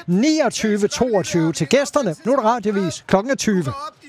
2922. Til gæsterne, nu er der radiovis klokken 20.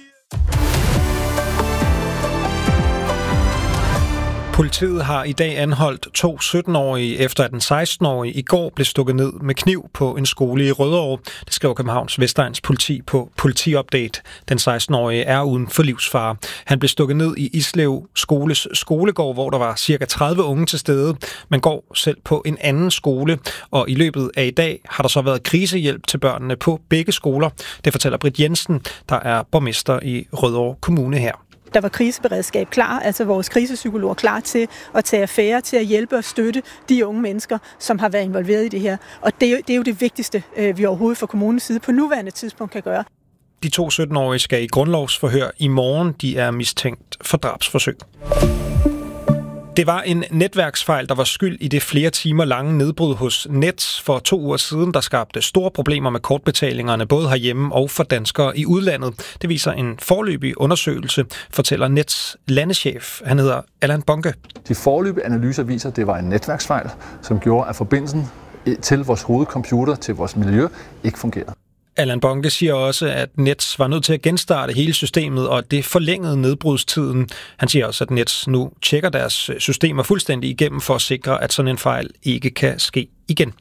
Politiet har i dag anholdt 2 17-årige, efter at en 16-årig i går blev stukket ned med kniv på en skole i Rødovre. Det skriver Københavns Vestegns politi på Politiupdate. Den 16-årige er uden for livsfare. Han blev stukket ned i Islev Skoles skolegård, hvor der var ca. 30 unge til stede. Man går selv på en anden skole, og i løbet af i dag har der så været krisehjælp til børnene på begge skoler. Det fortæller Britt Jensen, der er borgmester i Rødovre Kommune her. Der var kriseberedskab klar, altså vores krisepsykologer klar til at tage affære, til at hjælpe og støtte de unge mennesker, som har været involveret i det her. Og det er jo det vigtigste, vi overhovedet fra kommunens side på nuværende tidspunkt kan gøre. De 2 17-årige skal i grundlovsforhør i morgen. De er mistænkt for drabsforsøg. Det var en netværksfejl, der var skyld i det flere timer lange nedbrud hos Nets for 2 uger siden, der skabte store problemer med kortbetalingerne, både herhjemme og for danskere i udlandet. Det viser en foreløbig undersøgelse, fortæller Nets landeschef. Han hedder Allan Bonke. De foreløbige analyser viser, at det var en netværksfejl, som gjorde, at forbindelsen til vores hovedcomputer, til vores miljø, ikke fungerede. Allan Bonke siger også, at Nets var nødt til at genstarte hele systemet, og det forlængede nedbrudstiden. Han siger også, at Nets nu tjekker deres systemer fuldstændig igennem for at sikre, at sådan en fejl ikke kan ske igen.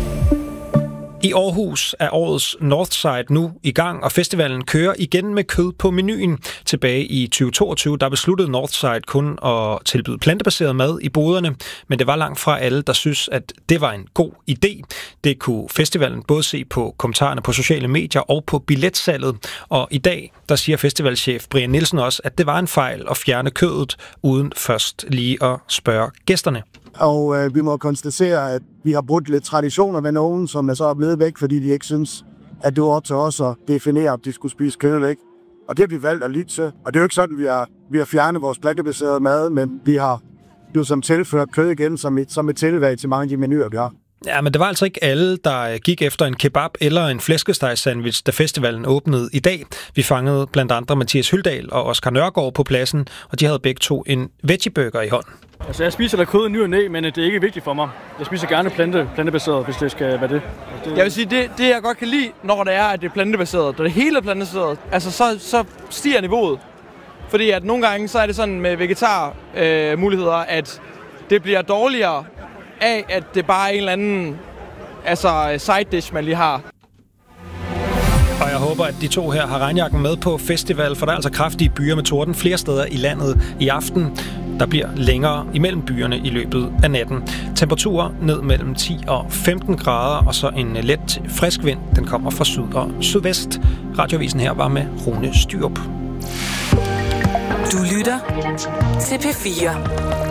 I Aarhus er årets Northside nu i gang, og festivalen kører igen med kød på menuen. Tilbage i 2022, der besluttede Northside kun at tilbyde plantebaseret mad i boderne, men det var langt fra alle, der synes, at det var en god idé. Det kunne festivalen både se på kommentarerne på sociale medier og på billetsalget, og i dag, der siger festivalchef Brian Nielsen også, at det var en fejl at fjerne kødet, uden først lige at spørge gæsterne. Og vi må konstatere, at vi har brudt lidt traditioner med nogen, som er så blevet væk, fordi de ikke synes, at det var op til os at definere, om de skulle spise kød eller ikke. Og det har vi valgt at lytte til. Og det er jo ikke sådan, at vi har fjernet vores plantebaserede mad, men vi har jo som tilført kød igen som et tilvalg til mange af de menuer, vi har. Ja, men det var altså ikke alle, der gik efter en kebab eller en flæskestegssandwich, da festivalen åbnede i dag. Vi fangede blandt andre Mathias Hyldal og Oscar Nørgaard på pladsen, og de havde begge to en veggieburger i hånden. Altså, jeg spiser da kød i ny og næ, men det er ikke vigtigt for mig. Jeg spiser gerne plantebaseret, hvis det skal være det. Jeg vil sige, det jeg godt kan lide, når det er, at det er plantebaseret, når det hele er plantebaseret, altså så stiger niveauet. Fordi at nogle gange, så er det sådan med vegetar-muligheder, at det bliver dårligere af, at det bare er en eller anden side dish, man lige har. Og jeg håber, at de to her har regnjakken med på festival, for der er altså kraftige byer med torden flere steder i landet i aften. Der bliver længere imellem byerne i løbet af natten. Temperaturer ned mellem 10 og 15 grader, og så en let frisk vind. Den kommer fra syd og sydvest. Radioavisen her var med Rune Styrup. Du lytter til P4.